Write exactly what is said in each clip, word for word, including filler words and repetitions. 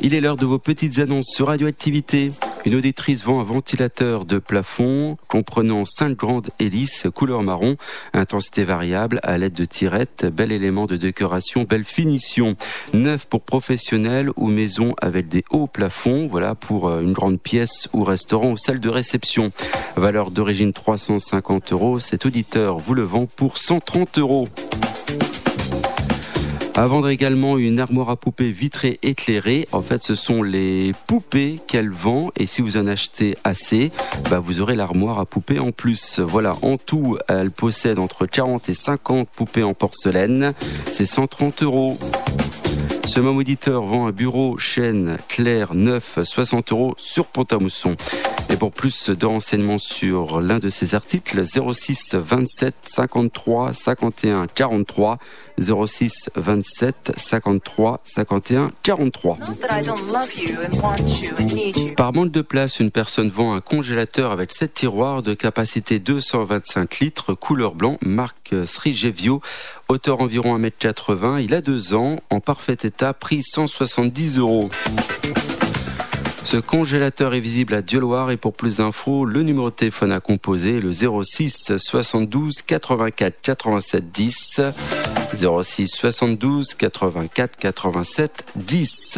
Il est l'heure de vos petites annonces sur Radioactivité. Une auditrice vend un ventilateur de plafond comprenant cinq grandes hélices couleur marron, intensité variable à l'aide de tirettes, bel élément de décoration, belle finition. Neuf pour professionnels ou maisons avec des hauts plafonds, voilà pour une grande pièce ou restaurant ou salle de réception. Valeur d'origine trois cent cinquante euros, cet auditeur vous le vend pour cent trente euros. À vendre également une armoire à poupées vitrée éclairée. En fait, ce sont les poupées qu'elle vend et si vous en achetez assez, bah vous aurez l'armoire à poupées en plus. Voilà, en tout, elle possède entre quarante et cinquante poupées en porcelaine. C'est cent trente euros. Ce même auditeur vend un bureau chêne clair neuf, soixante euros sur Pont-à-Mousson. Et pour plus de renseignements sur l'un de ces articles, zéro six vingt-sept cinquante-trois cinquante et un quarante-trois, zéro six vingt-sept cinquante-trois cinquante et un quarante-trois. Par manque de place, une personne vend un congélateur avec sept tiroirs de capacité deux cent vingt-cinq litres, couleur blanc, marque Srigevio, hauteur environ un mètre quatre-vingts. Il a deux ans, en parfait état, prix cent soixante-dix euros. Ce congélateur est visible à Dieuloir et pour plus d'infos, le numéro de téléphone à composer, le zéro six soixante-douze quatre-vingt-quatre quatre-vingt-sept dix, zéro six soixante-douze quatre-vingt-quatre quatre-vingt-sept dix.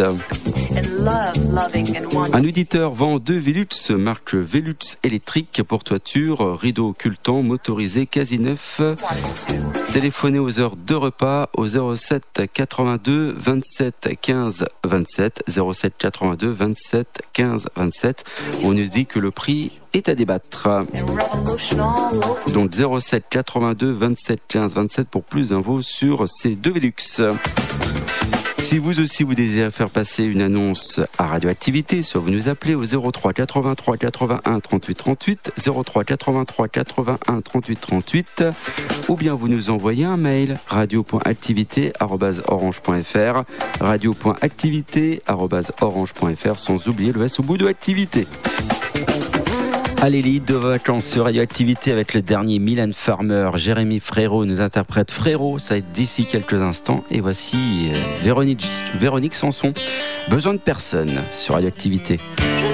Un auditeur vend deux Velux, marque Velux électrique pour toiture, rideau occultant, motorisé, quasi neuf. Téléphonez aux heures de repas au zéro sept quatre-vingt-deux vingt-sept quinze vingt-sept, zéro sept quatre-vingt-deux vingt-sept quinze vingt-sept. On nous dit que le prix est à débattre. Donc zéro sept quatre-vingt-deux vingt-sept quinze vingt-sept pour plus d'infos sur ces deux Velux. Si vous aussi vous désirez faire passer une annonce à Radioactivité, soit vous nous appelez au zéro trois quatre-vingt-trois quatre-vingt-un trente-huit trente-huit, zéro trois quatre-vingt-trois quatre-vingt-un trente-huit trente-huit, ou bien vous nous envoyez un mail radio point activité arobase orange point f r, radio point activité arobase orange point f r, sans oublier le S au bout de activité. Allez, l'île de vacances sur Radioactivité avec le dernier Mylène Farmer. Jérémy Frérot nous interprète Frérot, ça va être d'ici quelques instants. Et voici Véronique, Véronique Sanson, Besoin de personne sur Radioactivité.